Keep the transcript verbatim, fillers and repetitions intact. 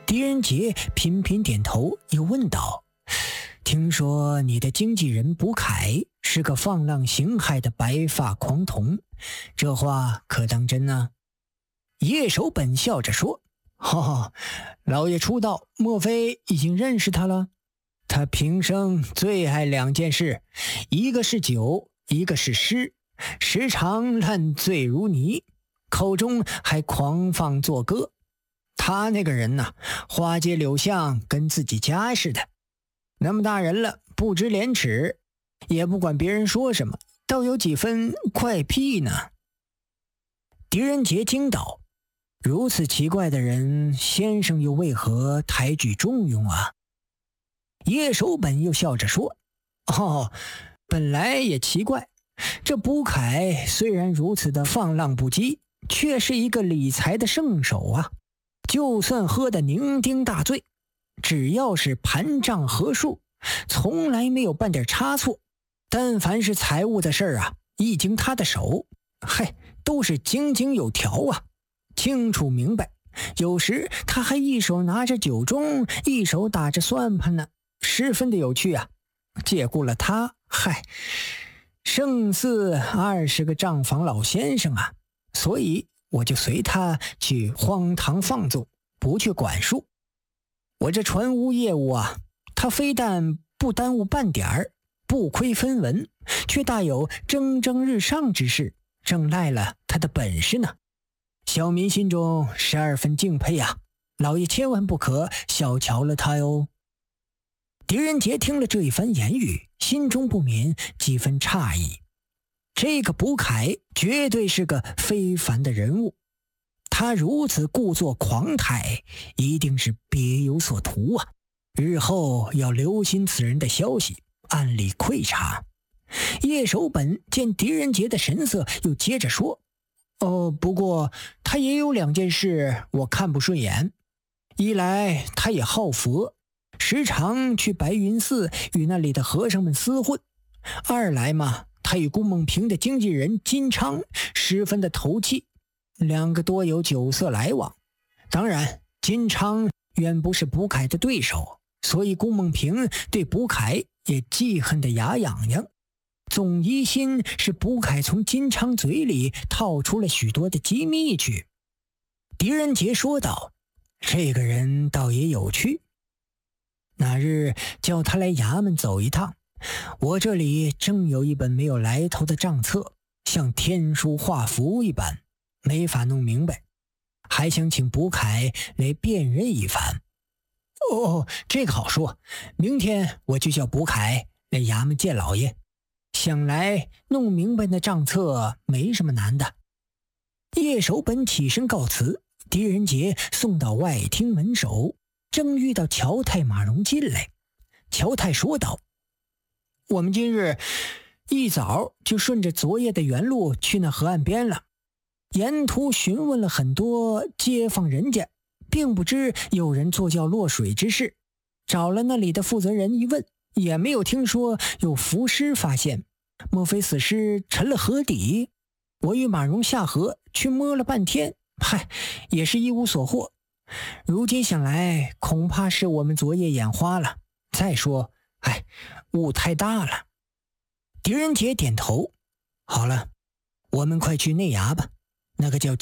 狄仁杰频频点头，又问道：听说你的经纪人卜凯是个放浪形骸的白发狂童，这话可当真呢？叶守本笑着说：哈哈，老爷出道，莫非已经认识他了？他平生最爱两件事，一个是酒，一个是诗，时常烂醉如泥，口中还狂放作歌。他那个人呐，花街柳巷跟自己家似的，那么大人了，不知廉耻，也不管别人说什么，倒有几分怪癖呢。狄仁杰惊道：如此奇怪的人，先生又为何抬举重用啊？叶守本又笑着说：哦，本来也奇怪，这卜凯虽然如此的放浪不羁，却是一个理财的圣手啊。就算喝得酩酊大醉，只要是盘账合数，从来没有半点差错。但凡是财务的事儿啊，一经他的手，嗨，都是井井有条啊，清楚明白。有时他还一手拿着酒盅，一手打着算盘呢，十分的有趣啊。借顾了他，嗨，胜似二十个账房老先生啊。所以我就随他去荒唐放纵，不去管束。我这船务业务啊，他非但不耽误半点儿，不亏分文，却大有蒸蒸日上之势，正赖了他的本事呢。小民心中十二分敬佩啊，老爷千万不可小瞧了他哟。狄仁杰听了这一番言语，心中不免几分诧异。这个卜凯绝对是个非凡的人物，他如此故作狂态，一定是别有所图啊！日后要留心此人的消息，暗里窥察。叶守本见狄仁杰的神色，又接着说：哦，不过他也有两件事我看不顺眼。一来他也好佛，时常去白云寺与那里的和尚们厮混；二来嘛，他与顾梦平的经纪人金昌十分的投契，两个多有酒色来往。当然金昌远不是卜凯的对手，所以顾梦平对卜凯也记恨的牙痒痒，总疑心是卜凯从金昌嘴里套出了许多的机密去。狄仁杰说道：这个人倒也有趣，那日叫他来衙门走一趟，我这里正有一本没有来头的账册，像天书画符一般，没法弄明白，还想请卜凯来辨认一番。哦，这个好说，明天我就叫卜凯来衙门见老爷，想来弄明白那账册没什么难的。叶守本起身告辞，狄仁杰送到外厅门首，正遇到乔太马荣进来。乔太说道：我们今日一早就顺着昨夜的原路去那河岸边了，沿途询问了很多街坊人家，并不知有人坐轿落水之事，找了那里的负责人一问，也没有听说有浮尸发现，莫非死尸沉了河底？我与马荣下河去摸了半天，嗨，也是一无所获。如今想来，恐怕是我们昨夜眼花了。再说，哎，雾太大了。狄仁杰点头：好了，我们快去内衙吧，那个叫